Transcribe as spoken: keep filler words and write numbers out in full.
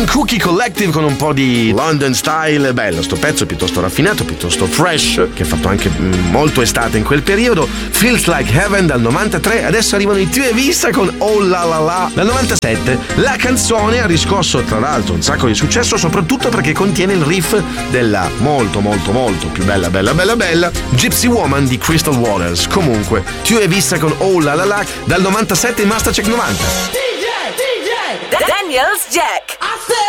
Young Cookie Collective con un po' di London Style. Bello sto pezzo, piuttosto raffinato, piuttosto fresh, che ha fatto anche molto estate in quel periodo. Feels Like Heaven dal novantatré. Adesso arrivano i Tue Vista con Oh La La La dal novantasette. La canzone ha riscosso tra l'altro un sacco di successo, soprattutto perché contiene il riff della molto molto molto più bella bella bella bella Gypsy Woman di Crystal Waters. Comunque Tue Vista con Oh La La La dal novantasette in Mastercheck novanta. D J D J Daniels Jack. I said